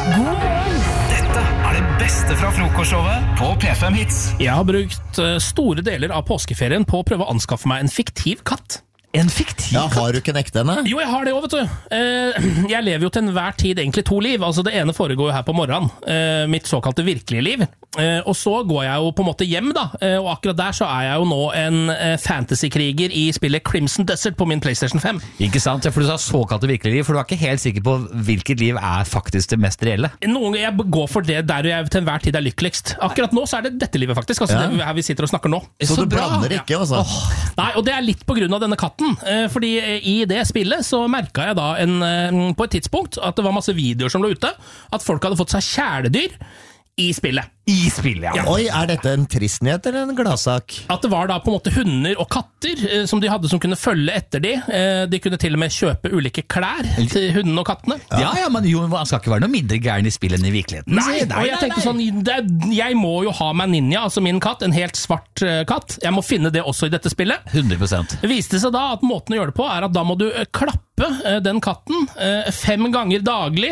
God morgen! Dette det beste fra frokostshowet på P5 Hits. Jeg har brukt store deler av påskeferien på å prøve å anskaffe meg en fiktiv katt. En fiktiv katt? Ja, har du ikke en ekte henne? Jo, jeg har det også, vet du. Jeg lever jo til enhver tid egentlig to liv. Altså det ene foregår jo her på morgenen. Mitt såkalte virkelige liv. Og så går jeg jo på en måte hjem da. Og akkurat der så jeg jo nå en fantasy-kriger i spillet Crimson Desert på min PlayStation 5. Ikke sant? Ja, for du sa såkalte virkelige liv, for du er ikke helt sikker på hvilket liv faktisk det mest reelle. Jeg går for det der jeg til enhver tid lykkeligst. Akkurat nå så det dette livet faktisk. Altså det her vi sitter og snakker nå. Så du blander ikke, altså? Nei, og det litt på grunn av denne katten. Fordi i det spillet så merket jeg da på et tidspunkt at det var masse videoer som lå ute, at folk hadde fått seg kjæledyr i spillet. I spillet, ja. Oi, dette en trist nyhet eller en gladsak? At det var da på en måte hunder og katter som de hadde som kunne følge etter de. De kunne til og med kjøpe ulike klær til hundene og kattene. Ja, men jo, han skal ikke være noe mindre gæren i spillet enn i virkeligheten. Nei, og jeg tenkte sånn, jeg må jo ha meg Ninja, altså min katt, en helt svart katt. Jeg må finne det også i dette spillet. 100%. Det viste seg da at måten å gjøre det på at da må du klappe den katten 5 ganger daglig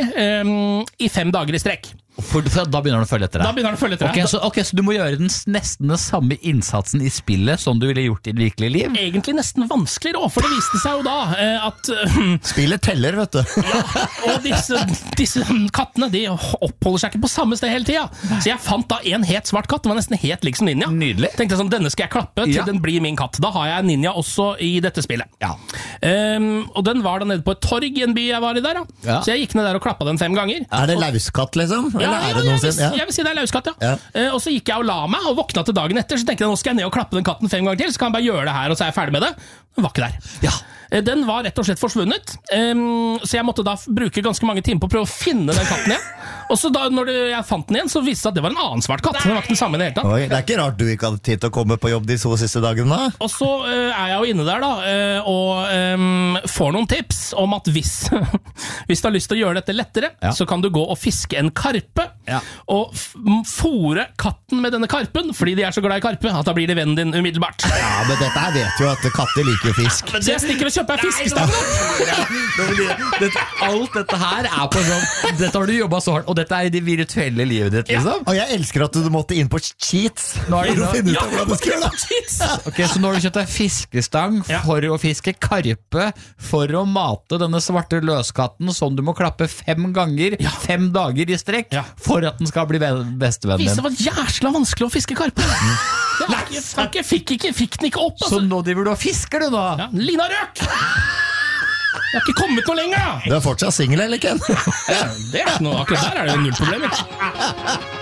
i 5 dager i strekk. For da begynner han å følge etter deg. Da begynner han å følge etter deg. Ok, så du må gjøre nesten den samme innsatsen i spillet som du ville gjort i det virkelige liv? Egentlig nesten vanskeligere også, for det viste seg jo da at Spillet teller, vet du. Ja, og disse kattene, de oppholder seg ikke på samme sted hele tiden. Så jeg fant da en helt svart katt, den var nesten helt lik som Ninja. Nydelig. Tenkte sånn, denne skal jeg klappe til den blir min katt. Da har jeg Ninja også i dette spillet. Ja. Og den var da nede på et torg i en by jeg var i der da. Ja. Så jeg gikk ned der og klappet den 5 ganger. Det lauskatt, liksom? Ja, Eller det noen sin? jeg vil si det lauskatt, ja. Og så gikk jeg og la meg og våkna til dagen etter. Så tenkte jeg, nå skal jeg ned og klappe den katten 5 ganger til. Så kan jeg bare gjøre det her, og så jeg ferdig med det. Den var ikke der. Ja. Den var rett og slett forsvunnet. Så jeg måtte da bruke ganske mange timer på å prøve å finne den katten igjen. Og så da når jeg fant den igjen, så viste det at det var en annen svart katt. Den var ikke den samme i det hele tatt. Oi, det ikke rart du ikke hadde tid til å komme på jobb de 2 siste dagene da. Og så jeg jo inne der da, og får noen tips om at hvis du har lyst til å gjøre dette lettere, så kan du gå og fiske en karpe, og fôre katten med denne karpen, fordi de så glad i karpe, at da blir det vennen din umiddelbart. Ja, men dette her vet jo at katter liker jo fisk. Så jeg stikker og kjøper fiskestang. Alt dette her på sånn, dette har du jobbet så hardt, og dette i det virtuelle livet ditt, liksom. Og jeg elsker at du måtte inn på Cheats for å finne ut av hvordan du skal gjøre det. Ok, så nå har du kjøpt deg fiskestang for å fiske karpe, for å mate denne svarte løskatten som du må klappe 5 ganger, 5 dager i strekk, for at den skal bli bestevennen din. Det var jæsla vanskelig å fiske karpe. Jeg fikk den ikke opp, altså. Så nå driver du og fisker du da? Ja, Lina røk! Jeg har ikke kommet noe lenger. Du er fortsatt single, eller Ken? Ja, det ikke noe. Akkurat der det jo 0 problemer.